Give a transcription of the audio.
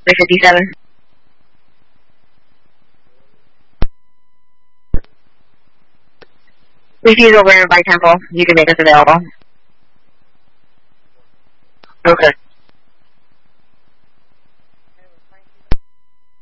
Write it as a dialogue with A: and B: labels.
A: 357. Refuse over by Temple. You can make us available.
B: Okay.